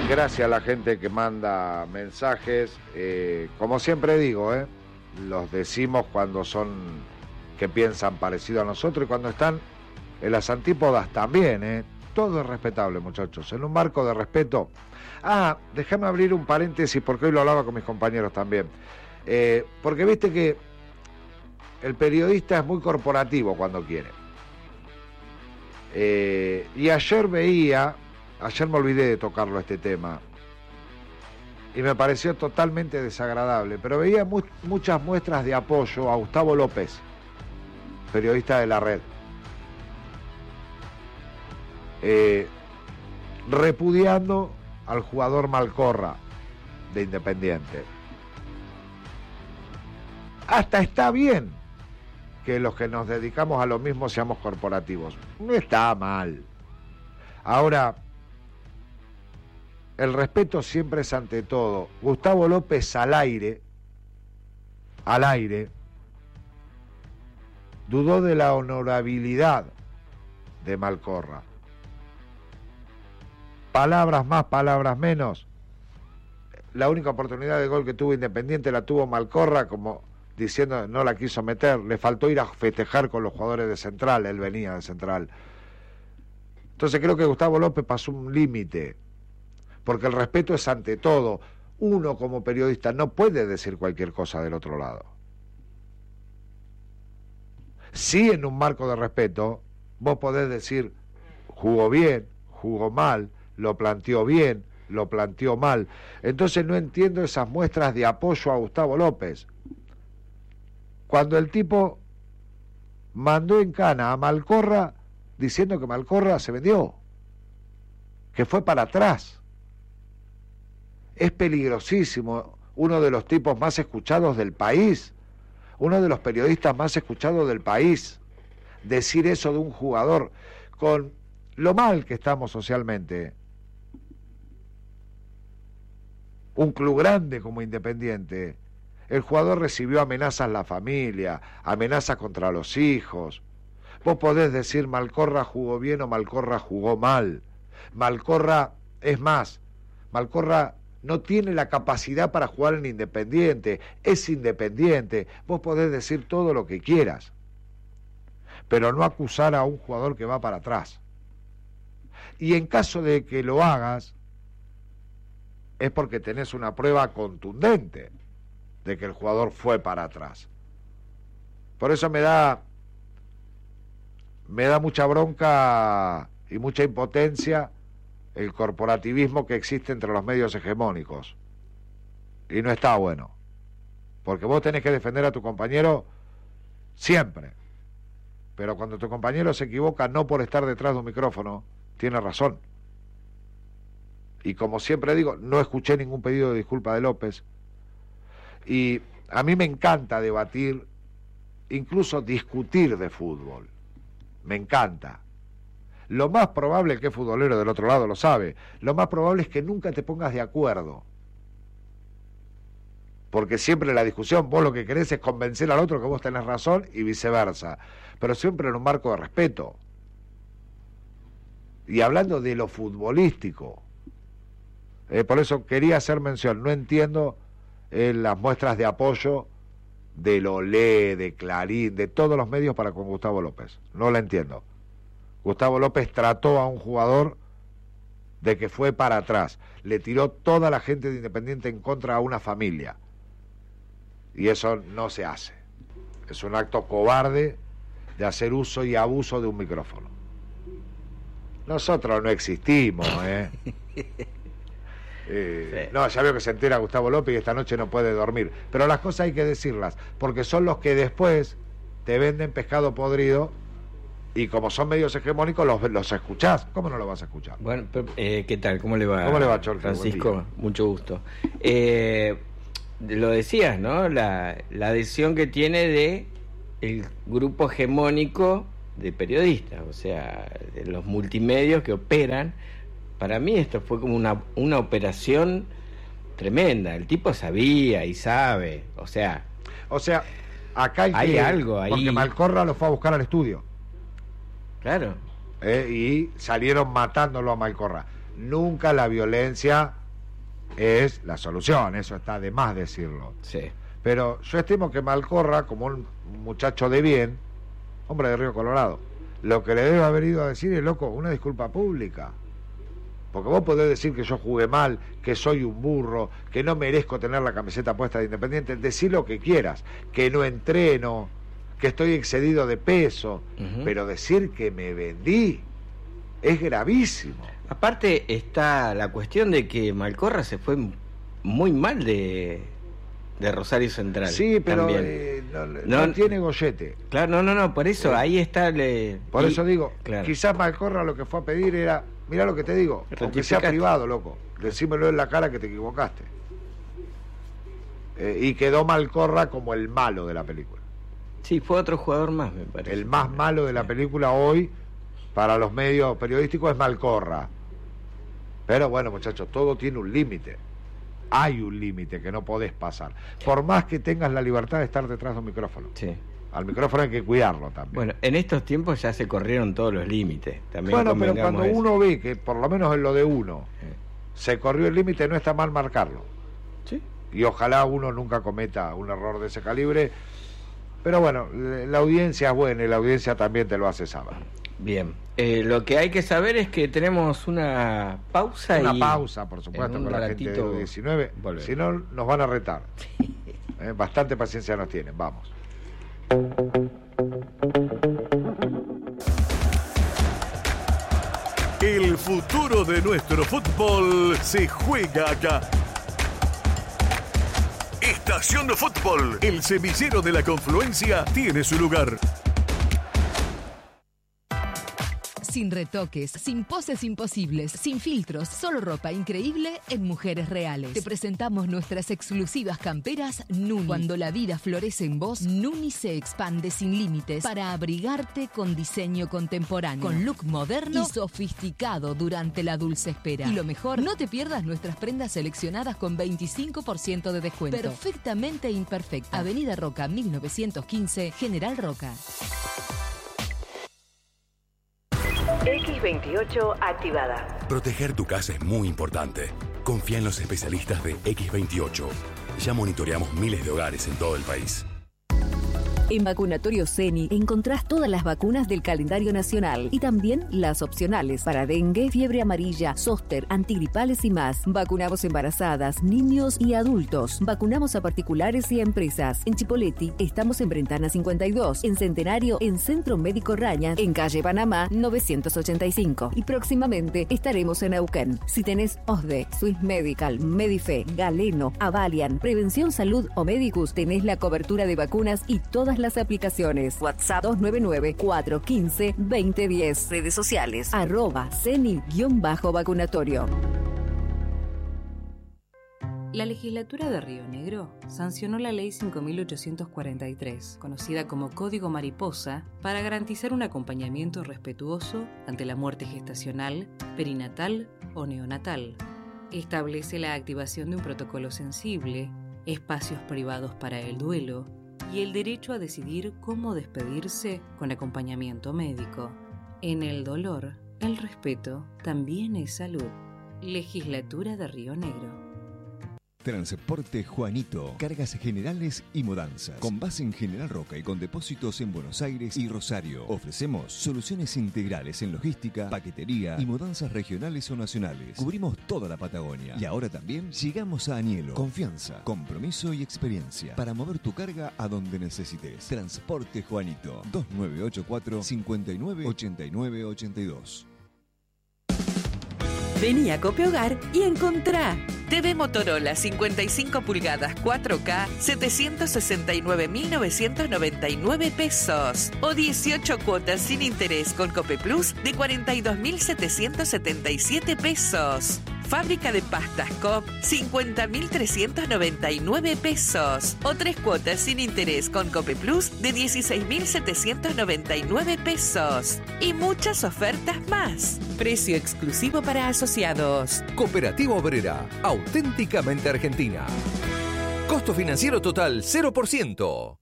Gracias a la gente que manda mensajes. Como siempre digo, los decimos cuando son que piensan parecido a nosotros y cuando están en las antípodas también. Todo es respetable, muchachos, en un marco de respeto. Déjame abrir un paréntesis porque hoy lo hablaba con mis compañeros también. Porque viste que el periodista es muy corporativo cuando quiere. Y ayer me olvidé de tocarlo este tema, y me pareció totalmente desagradable, pero veía muchas muestras de apoyo a Gustavo López, periodista de La Red, repudiando al jugador Malcorra de Independiente. Hasta está bien que los que nos dedicamos a lo mismo seamos corporativos, no está mal. Ahora, el respeto siempre es ante todo. Gustavo López al aire, dudó de la honorabilidad de Malcorra. Palabras más, palabras menos. La única oportunidad de gol que tuvo Independiente la tuvo Malcorra, como diciendo no la quiso meter. Le faltó ir a festejar con los jugadores de Central, él venía de Central. Entonces creo que Gustavo López pasó un límite, porque el respeto es ante todo. Uno como periodista no puede decir cualquier cosa del otro lado. Sí, en un marco de respeto, vos podés decir, jugó bien, jugó mal, lo planteó bien, lo planteó mal. Entonces no entiendo esas muestras de apoyo a Gustavo López. Cuando el tipo mandó en cana a Malcorra diciendo que Malcorra se vendió, que fue para atrás. Es peligrosísimo, uno de los tipos más escuchados del país, uno de los periodistas más escuchados del país, decir eso de un jugador, con lo mal que estamos socialmente. Un club grande como Independiente, el jugador recibió amenazas a la familia, amenazas contra los hijos. Vos podés decir Malcorra jugó bien o Malcorra jugó mal. Malcorra, es más, Malcorra no tiene la capacidad para jugar en Independiente, es Independiente. Vos podés decir todo lo que quieras, pero no acusar a un jugador que va para atrás. Y en caso de que lo hagas, es porque tenés una prueba contundente de que el jugador fue para atrás. Por eso me da mucha bronca y mucha impotencia el corporativismo que existe entre los medios hegemónicos. Y no está bueno. Porque vos tenés que defender a tu compañero siempre. Pero cuando tu compañero se equivoca, no por estar detrás de un micrófono, tiene razón. Y como siempre digo, no escuché ningún pedido de disculpa de López. Y a mí me encanta debatir, incluso discutir de fútbol. Me encanta. Lo más probable, el que es futbolero del otro lado lo sabe, lo más probable es que nunca te pongas de acuerdo. Porque siempre la discusión, vos lo que querés es convencer al otro que vos tenés razón y viceversa. Pero siempre en un marco de respeto. Y hablando de lo futbolístico. Por eso quería hacer mención, no entiendo las muestras de apoyo del Olé, de Clarín, de todos los medios para con Gustavo López. No la entiendo. Gustavo López trató a un jugador de que fue para atrás. Le tiró toda la gente de Independiente en contra a una familia. Y eso no se hace. Es un acto cobarde de hacer uso y abuso de un micrófono. Nosotros no existimos, No, ya veo que se entera Gustavo López y esta noche no puede dormir. Pero las cosas hay que decirlas, porque son los que después te venden pescado podrido. Y como son medios hegemónicos, los escuchás. ¿Cómo no lo vas a escuchar? Bueno, ¿qué tal? ¿Cómo le va? ¿Cómo le va, Jorge? Francisco, mucho gusto. Lo decías, ¿no? La adhesión que tiene de el grupo hegemónico de periodistas, o sea, de los multimedios que operan. Para mí esto fue como una operación tremenda. El tipo sabía y sabe, o sea, acá hay algo ahí. Porque Malcorra lo fue a buscar al estudio. Claro. Y salieron matándolo a Malcorra. Nunca la violencia es la solución, eso está de más decirlo. Sí. Pero yo estimo que Malcorra, como un muchacho de bien, hombre de Río Colorado, lo que le debe haber ido a decir es, loco, una disculpa pública. Porque vos podés decir que yo jugué mal, que soy un burro, que no merezco tener la camiseta puesta de Independiente, decir lo que quieras, que no entreno, que estoy excedido de peso, pero decir que me vendí es gravísimo. Aparte está la cuestión de que Malcorra se fue muy mal de Rosario Central. Sí, pero no tiene gollete. Claro, no, por eso ahí está. Por eso digo, claro. Quizás Malcorra lo que fue a pedir era, mirá lo que te digo, aunque sea privado, loco, decímelo en la cara que te equivocaste. Y quedó Malcorra como el malo de la película. Sí, fue otro jugador más, me parece. El más malo de la película hoy, para los medios periodísticos, es Malcorra. Pero bueno, muchachos, todo tiene un límite. Hay un límite que no podés pasar. Por más que tengas la libertad de estar detrás de un micrófono. Sí. Al micrófono hay que cuidarlo también. Bueno, en estos tiempos ya se corrieron todos los límites. También bueno, pero cuando eso. uno ve que, por lo menos en lo de uno, se corrió el límite, no está mal marcarlo. Sí. Y ojalá uno nunca cometa un error de ese calibre. Pero bueno, la audiencia es buena y la audiencia también te lo hace saber. Bien, lo que hay que saber es que tenemos una pausa. Una pausa, por supuesto, con la gente de U19. Volvemos. Si no, nos van a retar. Bastante paciencia nos tienen, vamos. El futuro de nuestro fútbol se juega acá. Estación de Fútbol, el semillero de la confluencia, tiene su lugar. Sin retoques, sin poses imposibles, sin filtros, solo ropa increíble en Mujeres Reales. Te presentamos nuestras exclusivas camperas Nuni. Cuando la vida florece en vos, Nuni se expande sin límites para abrigarte con diseño contemporáneo, con look moderno y sofisticado durante la dulce espera. Y lo mejor, no te pierdas nuestras prendas seleccionadas con 25% de descuento. Perfectamente imperfecta. Avenida Roca, 1915, General Roca. X28 activada. Proteger tu casa es muy importante. Confía en los especialistas de X28. Ya monitoreamos miles de hogares en todo el país. En Vacunatorio CENI encontrás todas las vacunas del calendario nacional y también las opcionales para dengue, fiebre amarilla, zóster, antigripales y más. Vacunamos embarazadas, niños y adultos. Vacunamos a particulares y a empresas. En Chipoleti estamos en Brentana 52, en Centenario en Centro Médico Raña, en calle Panamá 985 y próximamente estaremos en Neuquén. Si tenés OSDE, Swiss Medical, Medife, Galeno, Avalian, Prevención Salud o Medicus, tenés la cobertura de vacunas y todas las aplicaciones. WhatsApp 299-415-2010. Redes sociales @CENI_vacunatorio. La legislatura de Río Negro sancionó la Ley 5.843, conocida como Código Mariposa, para garantizar un acompañamiento respetuoso ante la muerte gestacional, perinatal o neonatal. Establece la activación de un protocolo sensible, espacios privados para el duelo y el derecho a decidir cómo despedirse con acompañamiento médico. En el dolor, el respeto también es salud. Legislatura de Río Negro. Transporte Juanito, cargas generales y mudanzas. Con base en General Roca y con depósitos en Buenos Aires y Rosario. Ofrecemos soluciones integrales en logística, paquetería y mudanzas regionales o nacionales. Cubrimos toda la Patagonia. Y ahora también llegamos a Anielo. Confianza, compromiso y experiencia para mover tu carga a donde necesites. Transporte Juanito, 2984 598982. Vení a Copehogar y encontrá TV Motorola 55 pulgadas 4K 769.999 pesos o 18 cuotas sin interés con Cope Plus de 42.777 pesos. Fábrica de pastas COP 50.399 pesos o 3 cuotas sin interés con Cope Plus de 16.799 pesos y muchas ofertas más. Precio exclusivo para asociados. Cooperativa Obrera, auténticamente argentina. Costo financiero total 0%.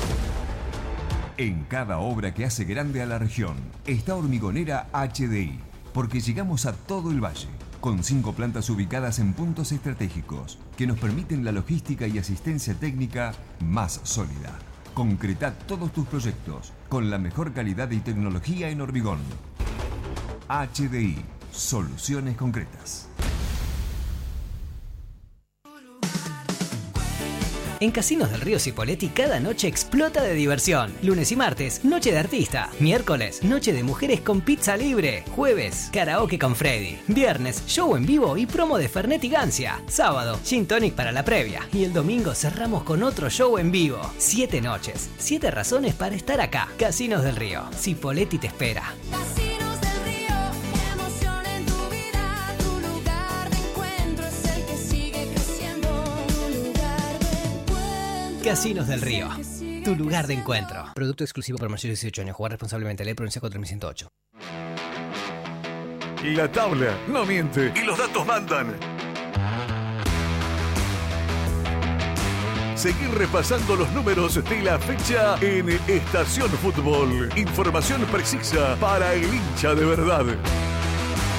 En cada obra que hace grande a la región está Hormigonera HDI, porque llegamos a todo el valle. con 5 plantas ubicadas en puntos estratégicos que nos permiten la logística y asistencia técnica más sólida. Concreta todos tus proyectos con la mejor calidad y tecnología en hormigón. HDI, soluciones concretas. En Casinos del Río Cipolletti cada noche explota de diversión. Lunes y martes, noche de artista. Miércoles, noche de mujeres con pizza libre. Jueves, karaoke con Freddy. Viernes, show en vivo y promo de Fernet y Gancia. Sábado, gin tonic para la previa. Y el domingo cerramos con otro show en vivo. 7 noches, 7 razones para estar acá. Casinos del Río, Cipolletti te espera. Casinos del Río, emoción en tu vida. Tu lugar de encuentro es el que sigue creciendo. Casinos del Río, tu lugar de encuentro. Producto exclusivo para mayores de 18 años. Jugar responsablemente. Ley Provincia 4108. La tabla no miente y los datos mandan. Seguir repasando los números de la fecha en Estación Fútbol. Información precisa para el hincha de verdad.